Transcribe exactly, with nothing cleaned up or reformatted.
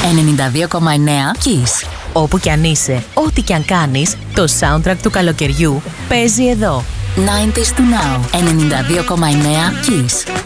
ενενήντα δύο κόμμα εννέα Kiss. Όπου κι αν είσαι, ό,τι κι αν κάνεις, το soundtrack του καλοκαιριού παίζει εδώ. ενενήντα to now. ενενήντα δύο κόμμα εννέα Kiss.